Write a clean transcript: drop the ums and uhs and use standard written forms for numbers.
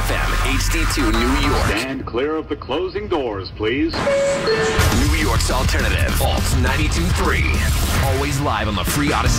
FM, HD2 New York. Stand clear of the closing doors, please. New York's alternative, Alt 92.3. Always live on the free Odyssey.